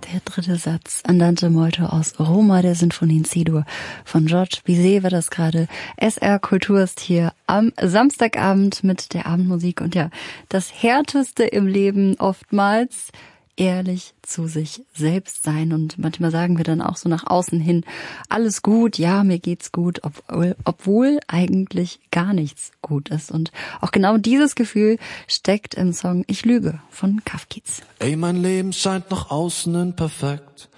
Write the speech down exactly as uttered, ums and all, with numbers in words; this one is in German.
Der dritte Satz, Andante molto aus Roma, der Sinfonie in C-Dur von George Bizet war das gerade. S R Kultur ist hier am Samstagabend mit der Abendmusik und ja, das Härteste im Leben oftmals ehrlich zu sich selbst sein und manchmal sagen wir dann auch so nach außen hin, alles gut, ja, mir geht's gut, obwohl, obwohl eigentlich gar nichts gut ist und auch genau dieses Gefühl steckt im Song Ich lüge von Kafkiz. Ey, mein Leben scheint nach außen hin perfekt,